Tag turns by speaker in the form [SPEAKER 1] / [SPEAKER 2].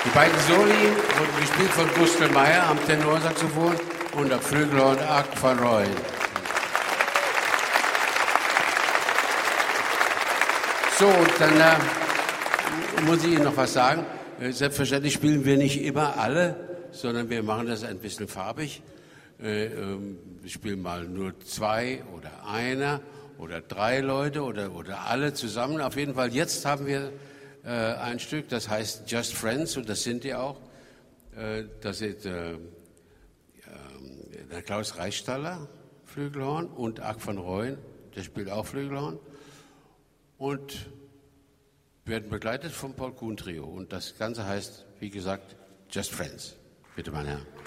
[SPEAKER 1] Die beiden Soli wurden gespielt von Gustl Meyer am Tenorsaxophon und am Flügelhorn Arc van Rooyen. So, und dann muss ich Ihnen noch was sagen. Selbstverständlich spielen wir nicht immer alle, sondern wir machen das ein bisschen farbig. Wir spielen mal nur 2 oder einer oder 3 Leute oder alle zusammen. Auf jeden Fall, jetzt haben wir ein Stück, das heißt Just Friends, und das sind die auch. Das ist der Klaus Reichstaller, Flügelhorn, und Arc van Rooyen, der spielt auch Flügelhorn. Und werden begleitet vom Paul Kuhn Trio. Und das Ganze heißt, wie gesagt, Just Friends. Bitte, meine Herren.